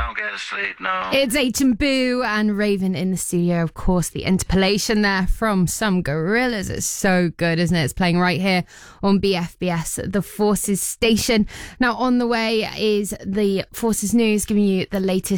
don't get to sleep, no. It's H and Boo and Raven in the studio. Of course, the interpolation there from some Gorillaz is so good, isn't it? It's playing right here on BFBS, the Forces station. Now, on the way is the Forces News, giving you the latest